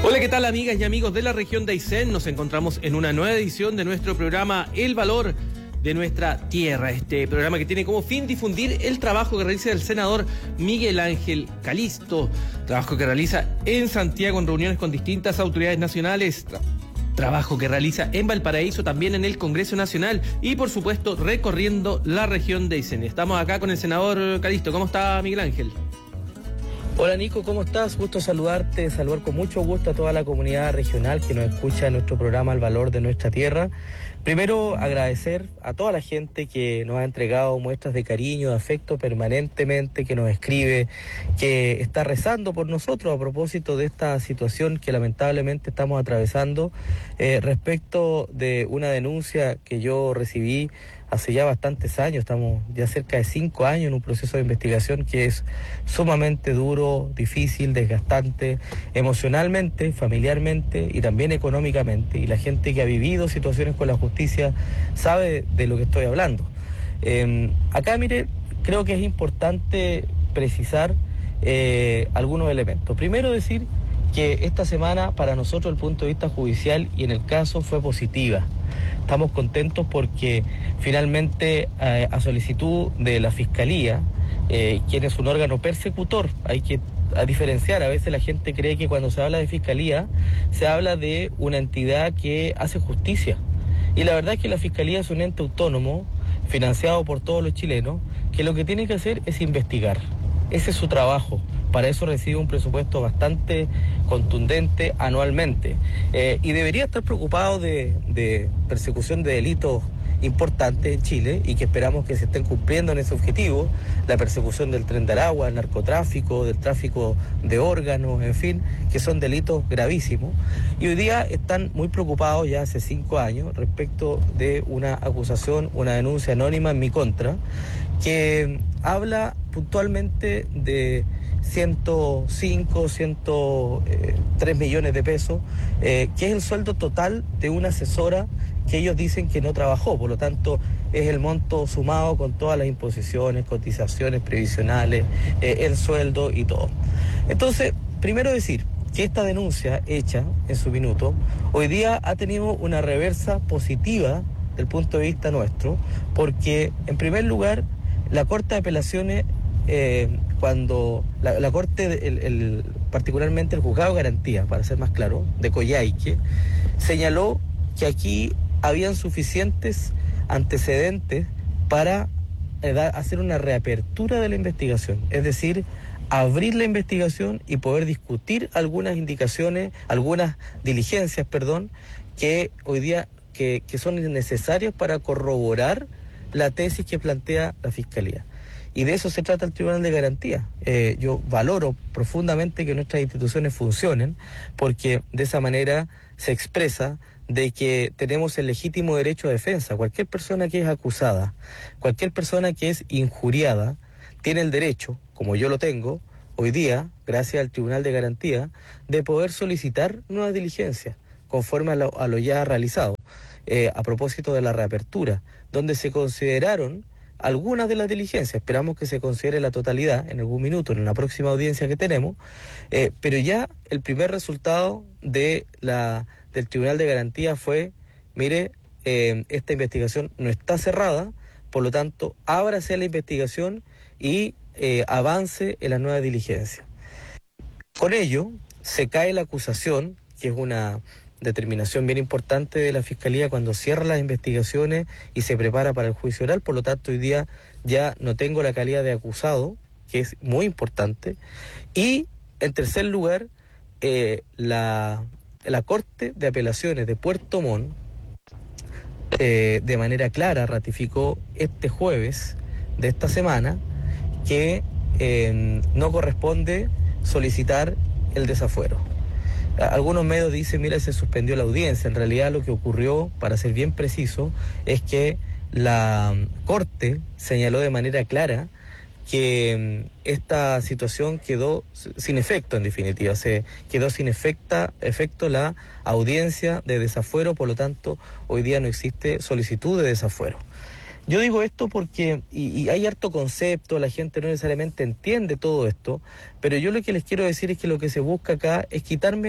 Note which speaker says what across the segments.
Speaker 1: Hola, ¿qué tal, amigas y amigos de la región de Aysén? Nos encontramos en una nueva edición de nuestro programa El Valor de Nuestra Tierra. Este programa que tiene como fin difundir el trabajo que realiza el senador Miguel Ángel Calisto, trabajo que realiza en Santiago en reuniones con distintas autoridades nacionales, trabajo que realiza en Valparaíso, también en el Congreso Nacional y, por supuesto, recorriendo la región de Aysén. Estamos acá con el senador Calisto. ¿Cómo está, Miguel Ángel?
Speaker 2: Hola, Nico, ¿cómo estás? Gusto saludarte, saludar con mucho gusto a toda la comunidad regional que nos escucha en nuestro programa El Valor de Nuestra Tierra. Primero, agradecer a toda la gente que nos ha entregado muestras de cariño, de afecto permanentemente, que nos escribe, que está rezando por nosotros a propósito de esta situación que lamentablemente estamos atravesando, respecto de una denuncia que yo recibí hace ya bastantes años. Estamos ya cerca de 5 años en un proceso de investigación que es sumamente duro, difícil, desgastante, emocionalmente, familiarmente y también económicamente. Y la gente que ha vivido situaciones con la justicia sabe de lo que estoy hablando. Acá, mire, creo que es importante precisar algunos elementos. Primero, decir que esta semana para nosotros, desde el punto de vista judicial y en el caso, fue positiva. Estamos contentos porque finalmente, a solicitud de la Fiscalía, quien es un órgano persecutor, hay que diferenciar. A veces la gente cree que cuando se habla de Fiscalía se habla de una entidad que hace justicia. Y la verdad es que la Fiscalía es un ente autónomo, financiado por todos los chilenos, que lo que tiene que hacer es investigar. Ese es su trabajo. Para eso recibe un presupuesto bastante contundente anualmente. Y debería estar preocupado de persecución de delitos importantes en Chile y que esperamos que se estén cumpliendo en ese objetivo, la persecución del Tren de Aragua, el narcotráfico, del tráfico de órganos, en fin, que son delitos gravísimos. Y hoy día están muy preocupados, ya hace 5 años, respecto de una acusación, una denuncia anónima en mi contra, que habla puntualmente de 103 millones de pesos, que es el sueldo total de una asesora que ellos dicen que no trabajó. Por lo tanto, es el monto sumado con todas las imposiciones, cotizaciones previsionales, el sueldo y todo. Entonces, primero decir que esta denuncia hecha en su minuto hoy día ha tenido una reversa positiva del punto de vista nuestro, porque en primer lugar la Corte de Apelaciones, cuando la Corte, particularmente el Juzgado de Garantía, para ser más claro, de Coyhaique, señaló que aquí habían suficientes antecedentes para hacer una reapertura de la investigación, es decir, abrir la investigación y poder discutir algunas indicaciones, algunas diligencias, que hoy día que son necesarias para corroborar la tesis que plantea la Fiscalía. Y de eso se trata el Tribunal de Garantía. Yo valoro profundamente que nuestras instituciones funcionen, porque de esa manera se expresa de que tenemos el legítimo derecho a defensa. Cualquier persona que es acusada, cualquier persona que es injuriada, tiene el derecho, como yo lo tengo, hoy día, gracias al Tribunal de Garantía, de poder solicitar nuevas diligencias, conforme a lo ya realizado. A propósito de la reapertura, donde se consideraron algunas de las diligencias, esperamos que se considere la totalidad en algún minuto, en la próxima audiencia que tenemos, pero ya el primer resultado del Tribunal de Garantía fue, mire, esta investigación no está cerrada, por lo tanto, ábrase la investigación y avance en las nuevas diligencias. Con ello, se cae la acusación, que es una determinación bien importante de la Fiscalía cuando cierra las investigaciones y se prepara para el juicio oral. Por lo tanto, hoy día ya no tengo la calidad de acusado, que es muy importante. Y, en tercer lugar, la Corte de Apelaciones de Puerto Montt, de manera clara, ratificó este jueves de esta semana que no corresponde solicitar el desafuero. Algunos medios dicen, mira, se suspendió la audiencia. En realidad lo que ocurrió, para ser bien preciso, es que la Corte señaló de manera clara que esta situación quedó sin efecto, en definitiva. Se quedó sin efecto la audiencia de desafuero, por lo tanto, hoy día no existe solicitud de desafuero. Yo digo esto porque, y hay harto concepto, la gente no necesariamente entiende todo esto, pero yo lo que les quiero decir es que lo que se busca acá es quitarme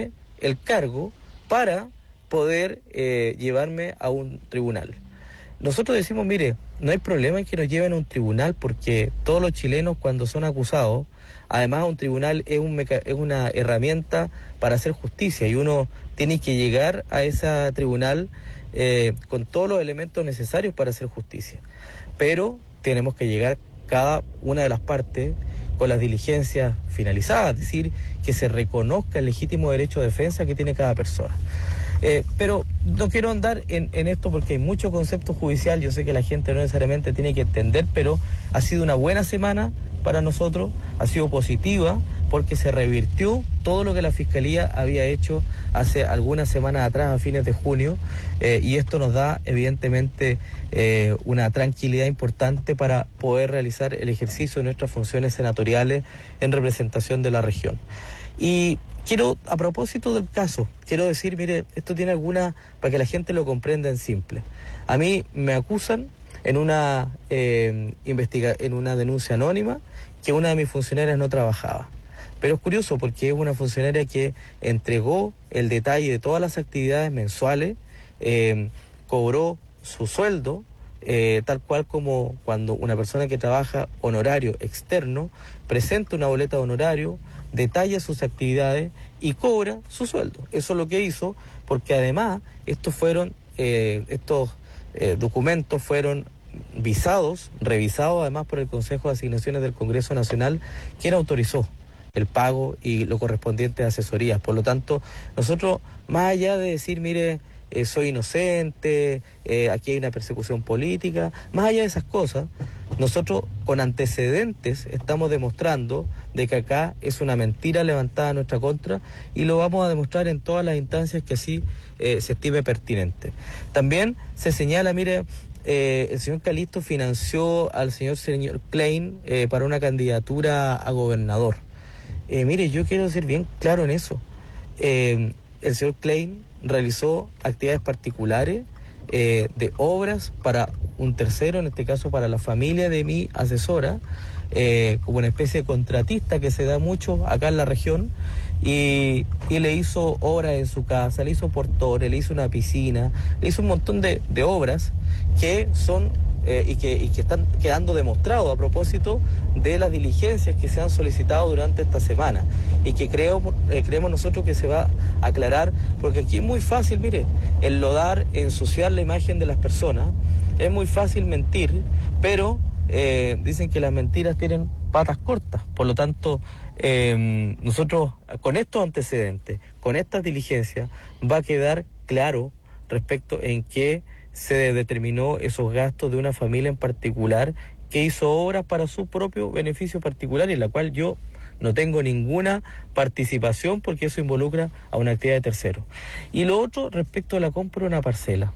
Speaker 2: el cargo para poder llevarme a un tribunal. Nosotros decimos, mire, no hay problema en que nos lleven a un tribunal porque todos los chilenos cuando son acusados, además un tribunal es una herramienta para hacer justicia y uno tiene que llegar a ese tribunal con todos los elementos necesarios para hacer justicia. Pero tenemos que llegar cada una de las partes con las diligencias finalizadas, es decir, que se reconozca el legítimo derecho de defensa que tiene cada persona. Pero no quiero andar en esto porque hay mucho concepto judicial, yo sé que la gente no necesariamente tiene que entender, pero ha sido una buena semana para nosotros, ha sido positiva porque se revirtió todo lo que la Fiscalía había hecho hace algunas semanas atrás, a fines de junio, y esto nos da evidentemente una tranquilidad importante para poder realizar el ejercicio de nuestras funciones senatoriales en representación de la región. Y quiero, a propósito del caso, quiero decir, mire, esto tiene para que la gente lo comprenda en simple. A mí me acusan en una denuncia anónima que una de mis funcionarias no trabajaba. Pero es curioso porque es una funcionaria que entregó el detalle de todas las actividades mensuales, cobró su sueldo, tal cual como cuando una persona que trabaja honorario externo presenta una boleta de honorario, detalla sus actividades y cobra su sueldo. Eso es lo que hizo, porque además estos documentos fueron revisados además por el Consejo de Asignaciones del Congreso Nacional, quien autorizó el pago y lo correspondiente a asesorías. Por lo tanto, nosotros, más allá de decir, mire, soy inocente, aquí hay una persecución política, más allá de esas cosas, nosotros con antecedentes estamos demostrando de que acá es una mentira levantada en nuestra contra y lo vamos a demostrar en todas las instancias que así se estime pertinente. También se señala, mire, el señor Calisto financió al señor Klein para una candidatura a gobernador. Mire, yo quiero ser bien claro en eso. El señor Klein realizó actividades particulares de obras para un tercero, en este caso para la familia de mi asesora, como una especie de contratista que se da mucho acá en la región, y le hizo obras en su casa, le hizo portones, le hizo una piscina, le hizo un montón de obras que son y que están quedando demostrados a propósito de las diligencias que se han solicitado durante esta semana y que creemos nosotros que se va a aclarar, porque aquí es muy fácil, mire, enlodar, ensuciar la imagen de las personas, es muy fácil mentir, pero dicen que las mentiras tienen patas cortas, por lo tanto nosotros con estos antecedentes, con estas diligencias, va a quedar claro respecto en qué se determinó esos gastos de una familia en particular que hizo obras para su propio beneficio particular y en la cual yo no tengo ninguna participación porque eso involucra a una actividad de tercero. Y lo otro respecto a la compra de una parcela.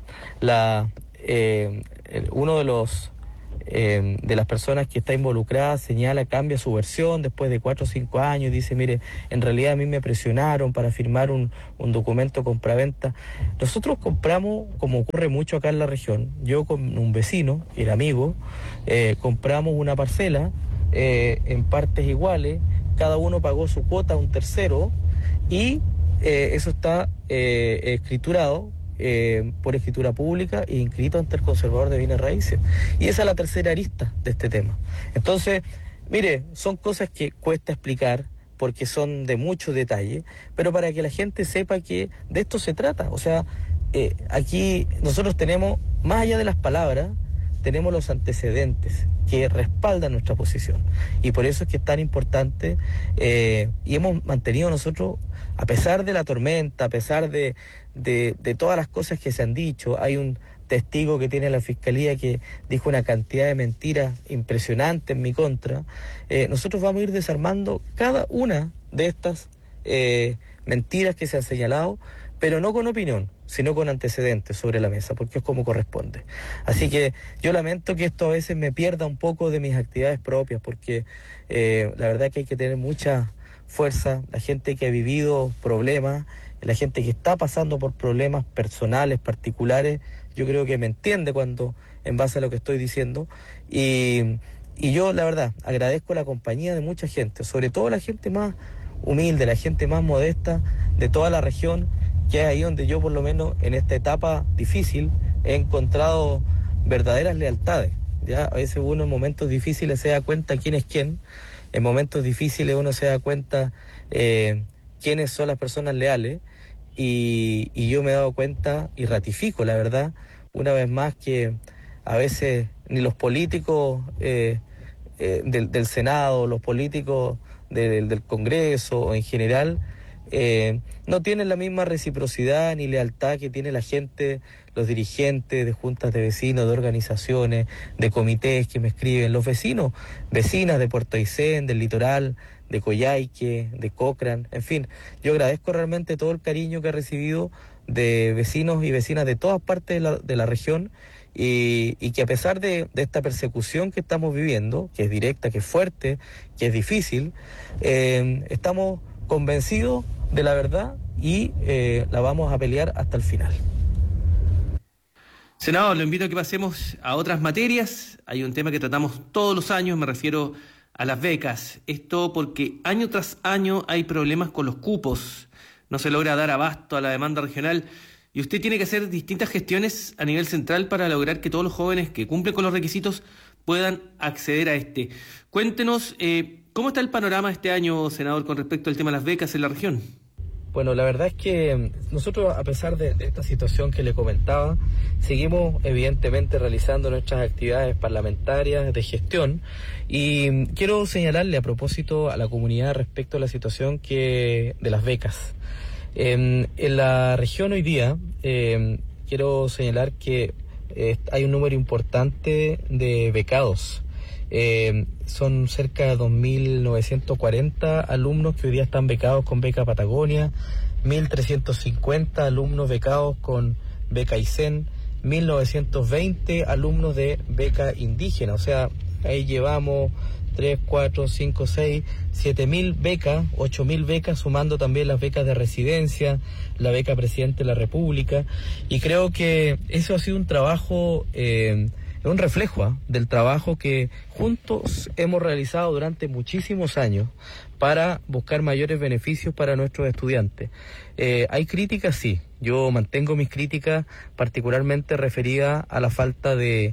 Speaker 2: Uno de las personas que está involucrada cambia su versión después de 4 o 5 años, dice, mire, en realidad a mí me presionaron para firmar un documento compraventa. Nosotros compramos, como ocurre mucho acá en la región, yo con un vecino, que era amigo, compramos una parcela en partes iguales, cada uno pagó su cuota a un tercero y eso está escriturado por escritura pública e inscrito ante el conservador de bienes raíces. Y esa es la tercera arista de este tema. Entonces, mire, son cosas que cuesta explicar porque son de mucho detalle, pero para que la gente sepa que de esto se trata. O sea, aquí nosotros tenemos, más allá de las palabras, tenemos los antecedentes que respaldan nuestra posición. Y por eso es que es tan importante y hemos mantenido nosotros, a pesar de la tormenta, a pesar de todas las cosas que se han dicho, hay un testigo que tiene la Fiscalía que dijo una cantidad de mentiras impresionante en mi contra. Nosotros vamos a ir desarmando cada una de estas mentiras que se han señalado, pero no con opinión, sino con antecedentes sobre la mesa, porque es como corresponde. Así que yo lamento que esto a veces me pierda un poco de mis actividades propias, porque la verdad que hay que tener mucha fuerza, la gente que ha vivido problemas, la gente que está pasando por problemas personales, particulares, yo creo que me entiende cuando, en base a lo que estoy diciendo, y yo la verdad agradezco la compañía de mucha gente, sobre todo la gente más humilde, la gente más modesta de toda la región, que es ahí donde yo, por lo menos en esta etapa difícil, he encontrado verdaderas lealtades. Ya a veces uno en momentos difíciles se da cuenta quién es quién, en momentos difíciles uno se da cuenta quiénes son las personas leales, y yo me he dado cuenta y ratifico, la verdad, una vez más, que a veces ni los políticos del Senado, los políticos del Congreso o en general, no tienen la misma reciprocidad ni lealtad que tiene la gente, los dirigentes de juntas de vecinos, de organizaciones, de comités que me escriben, los vecinos, vecinas de Puerto Aysén, del litoral, de Coyhaique, de Cochrane, en fin. Yo agradezco realmente todo el cariño que he recibido de vecinos y vecinas de todas partes de la región, y que a pesar de esta persecución que estamos viviendo, que es directa, que es fuerte, que es difícil, estamos convencidos de la verdad y la vamos a pelear hasta el final.
Speaker 1: Senador, lo invito a que pasemos a otras materias. Hay un tema que tratamos todos los años, me refiero a las becas. Esto porque año tras año hay problemas con los cupos. No se logra dar abasto a la demanda regional y usted tiene que hacer distintas gestiones a nivel central para lograr que todos los jóvenes que cumplen con los requisitos puedan acceder a este. Cuéntenos, ¿cómo está el panorama este año, senador, con respecto al tema de las becas en la región?
Speaker 2: Bueno, la verdad es que nosotros, a pesar de esta situación que le comentaba, seguimos evidentemente realizando nuestras actividades parlamentarias de gestión, y quiero señalarle a propósito a la comunidad respecto a la situación de las becas. En la región hoy día quiero señalar que hay un número importante de becados. Son cerca de 2.940 alumnos que hoy día están becados con beca Patagonia, 1.350 alumnos becados con beca Aysén, 1.920 alumnos de beca indígena. O sea, ahí llevamos 3, 4, 5, 6, 7.000 becas, 8.000 becas, sumando también las becas de residencia, la beca Presidente de la República, y creo que eso ha sido un trabajo, un reflejo del trabajo que juntos hemos realizado durante muchísimos años para buscar mayores beneficios para nuestros estudiantes. Hay críticas, sí. Yo mantengo mis críticas, particularmente referidas a la falta de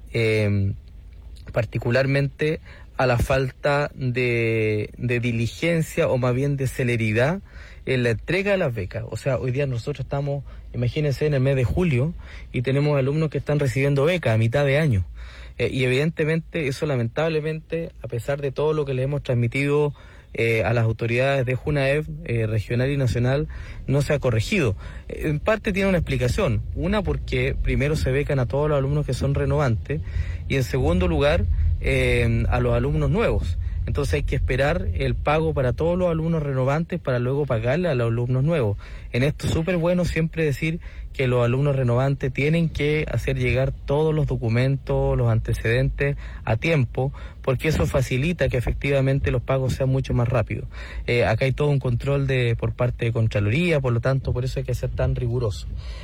Speaker 2: diligencia, o más bien de celeridad en la entrega de las becas. O sea, hoy día nosotros estamos, imagínense, en el mes de julio y tenemos alumnos que están recibiendo becas a mitad de año. Y evidentemente eso, lamentablemente, a pesar de todo lo que le hemos transmitido a las autoridades de Junaev, regional y nacional, no se ha corregido. En parte tiene una explicación. Una, porque primero se becan a todos los alumnos que son renovantes, y en segundo lugar, a los alumnos nuevos. Entonces hay que esperar el pago para todos los alumnos renovantes para luego pagarle a los alumnos nuevos. En esto es súper bueno siempre decir que los alumnos renovantes tienen que hacer llegar todos los documentos, los antecedentes a tiempo, porque eso facilita que efectivamente los pagos sean mucho más rápidos. Acá hay todo un control por parte de Contraloría, por lo tanto, por eso hay que ser tan riguroso.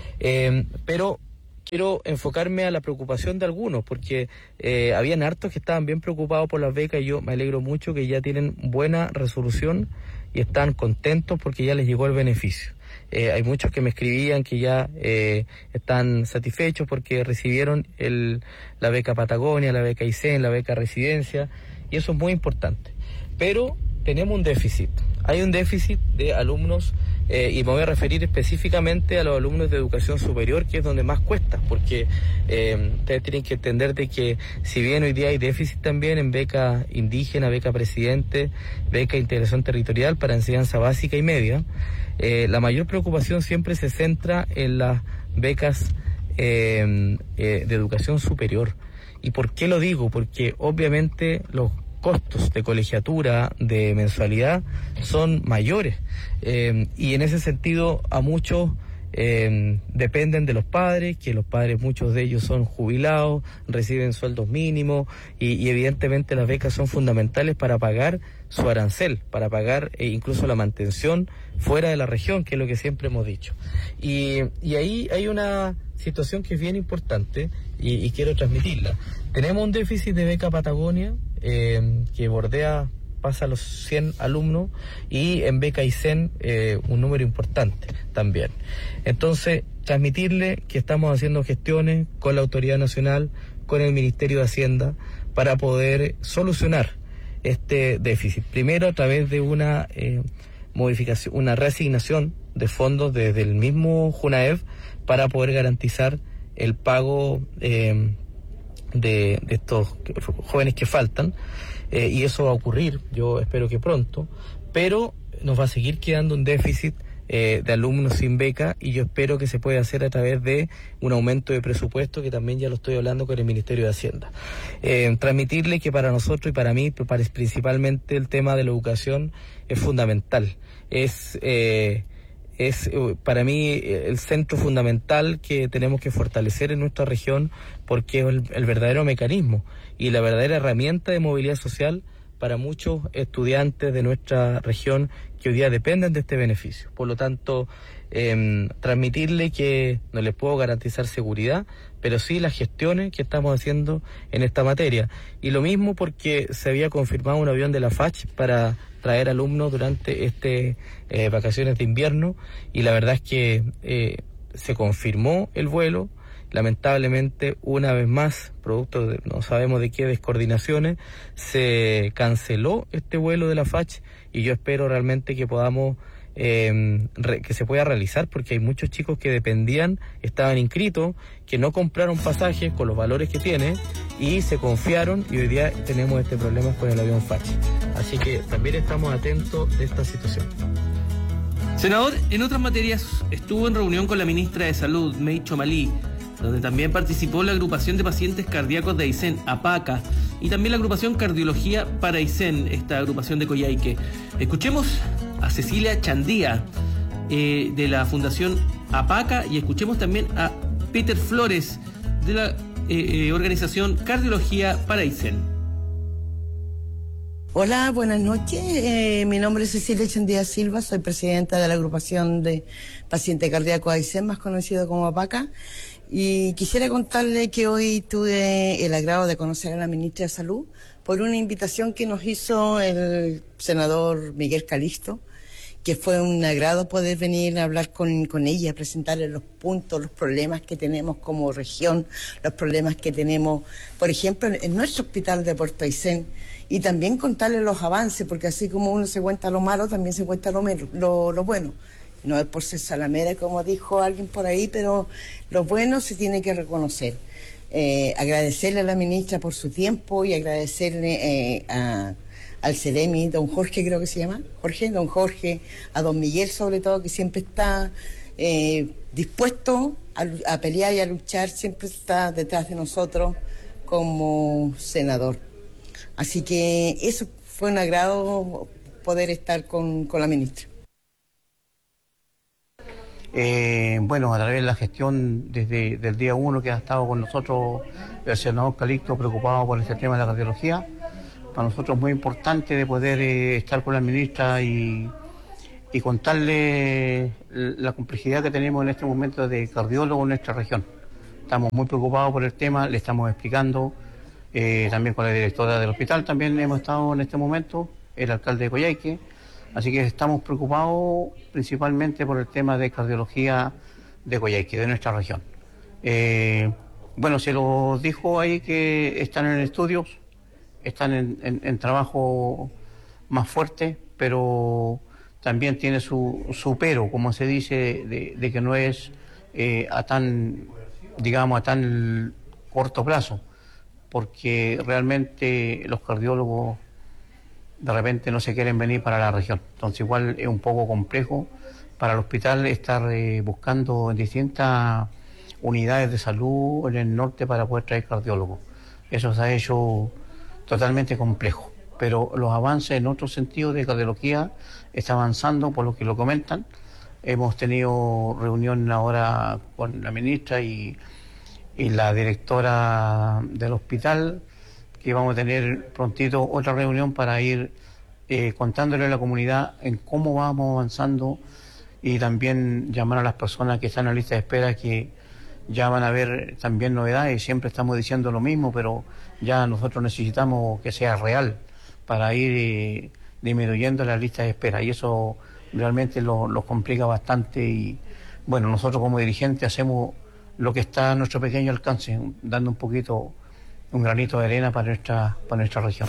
Speaker 2: Pero quiero enfocarme a la preocupación de algunos, porque habían hartos que estaban bien preocupados por las becas, y yo me alegro mucho que ya tienen buena resolución y están contentos porque ya les llegó el beneficio. Hay muchos que me escribían que ya están satisfechos porque recibieron la beca Patagonia, la beca Aysén, la beca Residencia, y eso es muy importante. Pero tenemos un déficit. Hay un déficit de alumnos, y me voy a referir específicamente a los alumnos de educación superior, que es donde más cuesta, porque ustedes tienen que entender de que si bien hoy día hay déficit también en beca indígena, beca Presidente, beca Integración Territorial para enseñanza básica y media, la mayor preocupación siempre se centra en las becas de educación superior. ¿Y por qué lo digo? Porque obviamente los costos de colegiatura, de mensualidad, son mayores, y en ese sentido a muchos dependen de los padres, que los padres, muchos de ellos son jubilados, reciben sueldos mínimos, y evidentemente las becas son fundamentales para pagar su arancel, para pagar incluso la mantención fuera de la región, que es lo que siempre hemos dicho. Y ahí hay una situación que es bien importante y quiero transmitirla. Tenemos un déficit de beca Patagonia que bordea pasa los 100 alumnos y en beca Aysén un número importante también. Entonces, transmitirle que estamos haciendo gestiones con la Autoridad Nacional, con el Ministerio de Hacienda, para poder solucionar este déficit. Primero, a través de una modificación, una reasignación de fondos desde el mismo JUNAEV para poder garantizar el pago de estos jóvenes que faltan, y eso va a ocurrir, yo espero que pronto, pero nos va a seguir quedando un déficit de alumnos sin beca, y yo espero que se pueda hacer a través de un aumento de presupuesto, que también ya lo estoy hablando con el Ministerio de Hacienda. Transmitirle que para nosotros y para mí, principalmente el tema de la educación es fundamental. Es para mí el centro fundamental que tenemos que fortalecer en nuestra región, porque es el verdadero mecanismo y la verdadera herramienta de movilidad social para muchos estudiantes de nuestra región que hoy día dependen de este beneficio. Por lo tanto, transmitirle que no les puedo garantizar seguridad, pero sí las gestiones que estamos haciendo en esta materia. Y lo mismo porque se había confirmado un avión de la FACH para traer alumnos durante vacaciones de invierno, y la verdad es que se confirmó el vuelo. Lamentablemente, una vez más, producto de no sabemos de qué descoordinaciones, se canceló este vuelo de la FACH, y yo espero realmente que podamos que se pueda realizar, porque hay muchos chicos que dependían, estaban inscritos, que no compraron pasajes con los valores que tiene y se confiaron, y hoy día tenemos este problema con el avión FACH. Así que también estamos atentos de esta situación.
Speaker 1: Senador, en otras materias estuvo en reunión con la ministra de Salud, May Chomalí, donde también participó la agrupación de pacientes cardíacos de Aysén, APACA, y también la agrupación Cardiología para Aysén, esta agrupación de Coyhaique. Escuchemos a Cecilia Chandía, de la Fundación APACA, y escuchemos también a Peter Flores, de la organización Cardiología para Aysén.
Speaker 3: Hola, buenas noches. Mi nombre es Cecilia Chandía Silva, soy presidenta de la agrupación de pacientes cardíacos Aysén, más conocido como APACA. Y quisiera contarle que hoy tuve el agrado de conocer a la ministra de Salud por una invitación que nos hizo el senador Miguel Calixto, que fue un agrado poder venir a hablar con ella, presentarle los puntos, los problemas que tenemos como región, los problemas que tenemos, por ejemplo, en nuestro hospital de Puerto Aysén, y también contarle los avances, porque así como uno se cuenta lo malo, también se cuenta lo bueno. No es por ser salamera, como dijo alguien por ahí, pero lo bueno se tiene que reconocer. Agradecerle a la ministra por su tiempo, y agradecerle al Ceremi, don Jorge creo que se llama, don Jorge, a don Miguel sobre todo, que siempre está dispuesto a pelear y a luchar, siempre está detrás de nosotros como senador. Así que eso fue un agrado poder estar con la ministra.
Speaker 4: Bueno, a través de la gestión desde el día 1 que ha estado con nosotros el senador Calixto, preocupado por este tema de la cardiología, para nosotros es muy importante de poder estar con la ministra y contarle la complejidad que tenemos en este momento de cardiólogos en nuestra región. Estamos muy preocupados por el tema, le estamos explicando, también con la directora del hospital también hemos estado en este momento, el alcalde de Coyhaique. Así que estamos preocupados principalmente por el tema de cardiología de Coyhaique, de nuestra región. Bueno, se los dijo ahí que están en estudios, están en trabajo más fuerte, pero también tiene su pero, como se dice, de que no es a tan corto plazo, porque realmente los cardiólogos de repente no se quieren venir para la región. Entonces igual es un poco complejo para el hospital estar buscando en distintas unidades de salud en el norte para poder traer cardiólogos. Eso se ha hecho totalmente complejo, pero los avances en otro sentido de cardiología están avanzando por lo que lo comentan. Hemos tenido reunión ahora con la ministra y la directora del hospital, que vamos a tener prontito otra reunión para ir contándole a la comunidad en cómo vamos avanzando, y también llamar a las personas que están en la lista de espera, que ya van a ver también novedades. Siempre estamos diciendo lo mismo, pero ya nosotros necesitamos que sea real, para ir disminuyendo las listas de espera, y eso realmente lo complica bastante. Y bueno, nosotros como dirigentes hacemos lo que está a nuestro pequeño alcance, dando un granito de arena para nuestra región.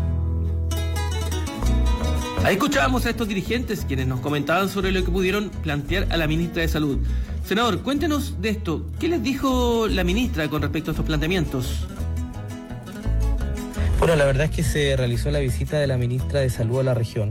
Speaker 1: Ahí escuchábamos a estos dirigentes quienes nos comentaban sobre lo que pudieron plantear a la ministra de Salud. Senador, cuéntenos de esto. ¿Qué les dijo la ministra con respecto a estos planteamientos?
Speaker 2: Bueno, la verdad es que se realizó la visita de la ministra de Salud a la región,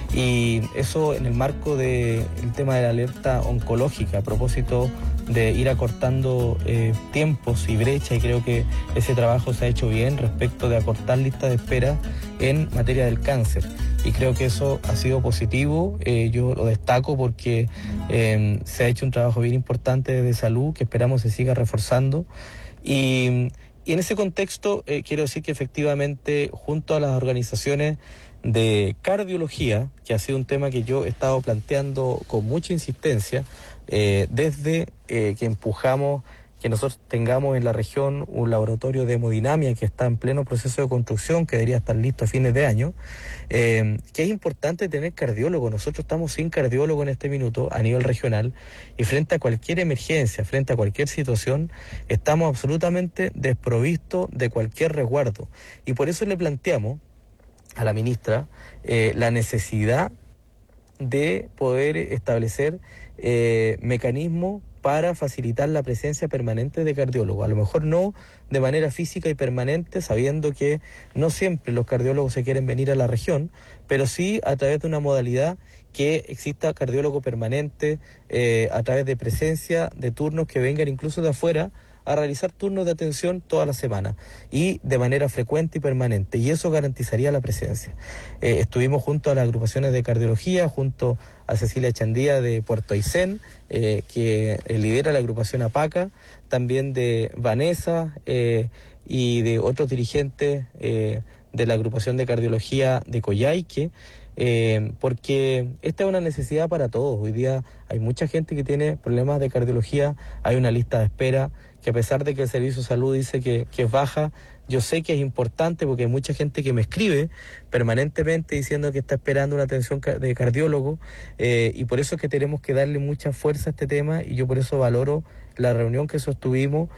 Speaker 2: y eso en el marco del tema de la alerta oncológica, a propósito de ir acortando tiempos y brechas, y creo que ese trabajo se ha hecho bien respecto de acortar listas de espera en materia del cáncer, y creo que eso ha sido positivo. Yo lo destaco porque se ha hecho un trabajo bien importante desde salud que esperamos se siga reforzando, y en ese contexto quiero decir que efectivamente junto a las organizaciones de cardiología, que ha sido un tema que yo he estado planteando con mucha insistencia, desde que empujamos que nosotros tengamos en la región un laboratorio de hemodinamia que está en pleno proceso de construcción, que debería estar listo a fines de año, que es importante tener cardiólogo. Nosotros estamos sin cardiólogo en este minuto a nivel regional, y frente a cualquier emergencia, frente a cualquier situación, estamos absolutamente desprovistos de cualquier resguardo. Y por eso le planteamos a la ministra la necesidad de poder establecer mecanismos para facilitar la presencia permanente de cardiólogos. A lo mejor no de manera física y permanente, sabiendo que no siempre los cardiólogos se quieren venir a la región, pero sí a través de una modalidad que exista cardiólogo permanente, a través de presencia de turnos que vengan incluso de afuera a realizar turnos de atención toda la semana y de manera frecuente y permanente, y eso garantizaría la presencia. Estuvimos junto a las agrupaciones de cardiología, junto a Cecilia Echandía de Puerto Aysén, que lidera la agrupación APACA, también de Vanessa y de otros dirigentes de la agrupación de cardiología de Coyhaique, porque esta es una necesidad para todos. Hoy día hay mucha gente que tiene problemas de cardiología, hay una lista de espera que, a pesar de que el Servicio de Salud dice que es baja, yo sé que es importante porque hay mucha gente que me escribe permanentemente diciendo que está esperando una atención de cardiólogo, y por eso es que tenemos que darle mucha fuerza a este tema, y yo por eso valoro la reunión que sostuvimos,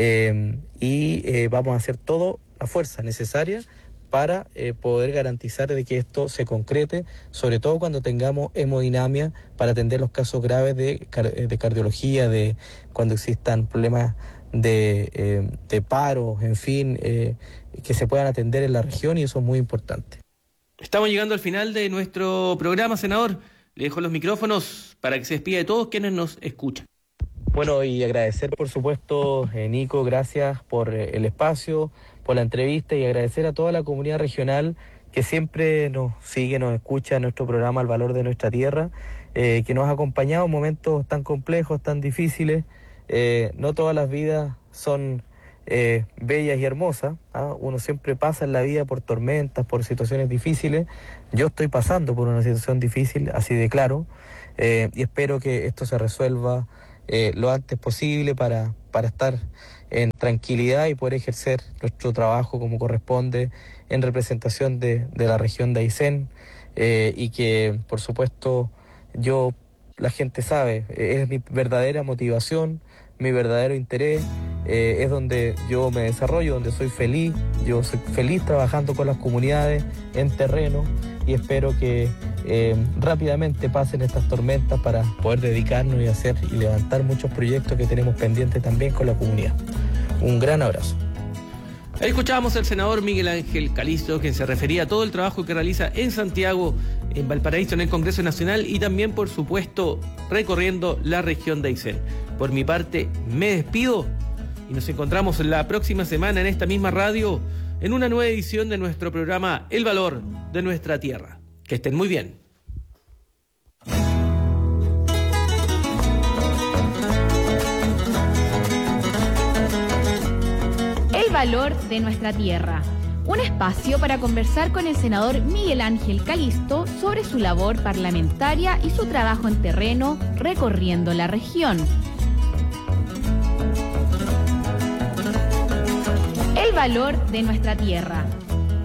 Speaker 2: y vamos a hacer toda la fuerza necesaria para poder garantizar de que esto se concrete, sobre todo cuando tengamos hemodinamia, para atender los casos graves de cardiología, de cuando existan problemas de paros, en fin, que se puedan atender en la región, y eso es muy importante.
Speaker 1: Estamos llegando al final de nuestro programa, senador. Le dejo los micrófonos para que se despida de todos quienes nos escuchan.
Speaker 2: Bueno, y agradecer, por supuesto, Nico, gracias por el espacio, por la entrevista, y agradecer a toda la comunidad regional que siempre nos sigue, nos escucha en nuestro programa El Valor de Nuestra Tierra, que nos ha acompañado en momentos tan complejos, tan difíciles. No todas las vidas son bellas y hermosas, ¿ah? Uno siempre pasa en la vida por tormentas, por situaciones difíciles. Yo estoy pasando por una situación difícil, así de claro, y espero que esto se resuelva lo antes posible para estar en tranquilidad y poder ejercer nuestro trabajo como corresponde en representación de la región de Aysén, y que, por supuesto, la gente sabe, es mi verdadera motivación, mi verdadero interés, es donde yo me desarrollo, donde soy feliz. Yo soy feliz trabajando con las comunidades en terreno, y espero que rápidamente pasen estas tormentas para poder dedicarnos y hacer y levantar muchos proyectos que tenemos pendientes también con la comunidad. Un gran abrazo.
Speaker 1: Ahí escuchábamos al senador Miguel Ángel Calisto, quien se refería a todo el trabajo que realiza en Santiago, en Valparaíso, en el Congreso Nacional, y también, por supuesto, recorriendo la región de Aysén. Por mi parte, me despido y nos encontramos la próxima semana en esta misma radio en una nueva edición de nuestro programa El Valor de Nuestra Tierra. Que estén muy bien.
Speaker 5: El Valor de Nuestra Tierra, un espacio para conversar con el senador Miguel Ángel Calisto sobre su labor parlamentaria y su trabajo en terreno recorriendo la región. El Valor de Nuestra Tierra.